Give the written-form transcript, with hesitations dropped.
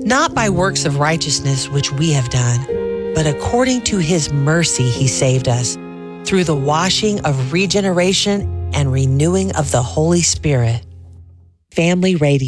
Not by works of righteousness which we have done, but according to his mercy he saved us, through the washing of regeneration and renewing of the Holy Spirit. Family Radio.